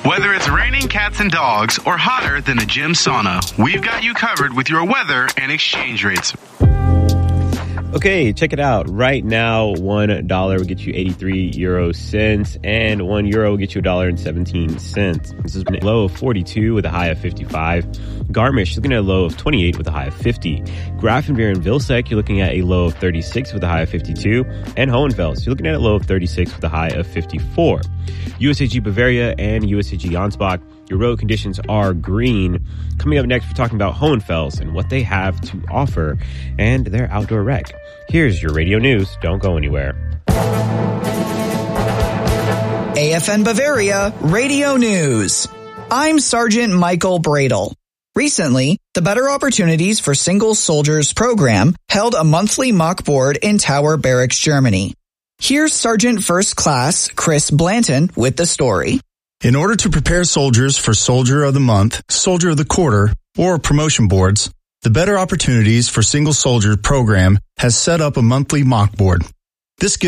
Whether it's raining cats and dogs or hotter than a gym sauna, we've got you covered with your weather and exchange rates. Okay, check it out. Right now, $1 will get you 83 euro cents, and €1 will get you $1.17. This is a low of 42 with a high of 55. Garmisch is looking at a low of 28 with a high of 50. Grafenwehr and Vilseck, you're looking at a low of 36 with a high of 52. And Hohenfels, you're looking at a low of 36 with a high of 54. USAG Bavaria and USAG Ansbach, your road conditions are green. Coming up next, we're talking about Hohenfels and what they have to offer and their outdoor rec. Here's your radio news. Don't go anywhere. AFN Bavaria Radio News. I'm Sergeant Michael Bradle. Recently, the Better Opportunities for Single Soldiers program held a monthly mock board in Tower Barracks, Germany. Here's Sergeant First Class Chris Blanton with the story. In order to prepare soldiers for Soldier of the Month, Soldier of the Quarter, or promotion boards, the Better Opportunities for Single Soldiers program has set up a monthly mock board. This